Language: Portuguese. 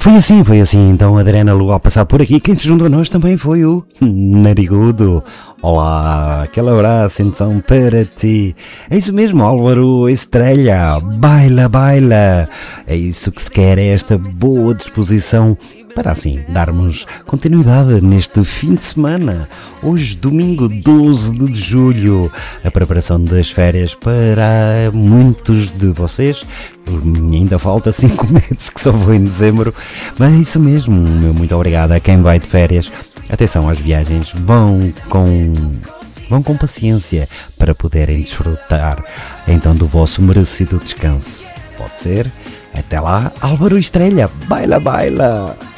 Foi assim, então Adriana Lu ao passar por aqui, quem se juntou a nós também foi o Narigudo. Olá, aquele abraço então para ti. É isso mesmo, Álvaro Estrela, baila, baila. É isso que se quer, é esta boa disposição para assim darmos continuidade neste fim de semana. Hoje, domingo 12 de julho, a preparação das férias para muitos de vocês. Ainda falta 5 meses que só vou em dezembro, mas é isso mesmo, meu muito obrigado a quem vai de férias. Atenção às viagens, vão com paciência para poderem desfrutar então do vosso merecido descanso. Pode ser? Até lá, Álvaro Estrela, baila, baila!